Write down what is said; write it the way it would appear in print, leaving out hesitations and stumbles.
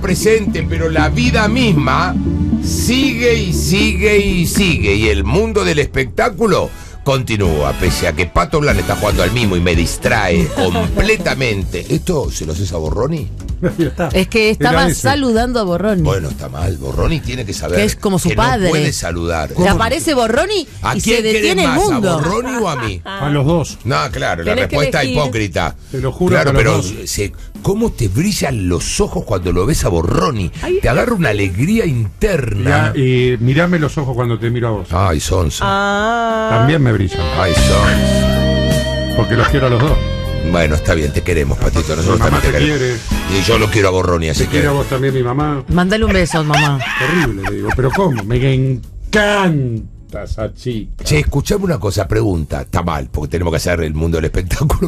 está presente, pero la vida misma sigue y sigue y sigue. Y el mundo del espectáculo continúa, pese a que Pato Blan está jugando al mimo y me distrae completamente. ¿Esto se lo haces a Borroni? Es que estaba saludando a Borroni. Bueno, está mal. Borroni tiene que saber que es como su que padre. No puede saludar. Le aparece Borroni y se detiene el mundo. ¿A Borroni o a mí? A los dos. No, claro, la respuesta hipócrita. Te lo juro. Claro, pero ¿cómo te brillan los ojos cuando lo ves a Borroni? Te agarra una alegría interna. Y mirame los ojos cuando te miro a vos. Ay, sonso. También me brillan. Ay, sonso. Porque los quiero a los dos. Bueno, está bien, te queremos, Patito. Nosotros mi mamá también te quiere. Y yo lo quiero a Borroni, así Te que... quiere a vos también, mi mamá. Mándale un beso, mamá. Terrible, le digo. Pero ¿cómo? Me encanta esa chica. Che, escuchame una cosa, pregunta. Está mal, porque tenemos que hacer el mundo del espectáculo.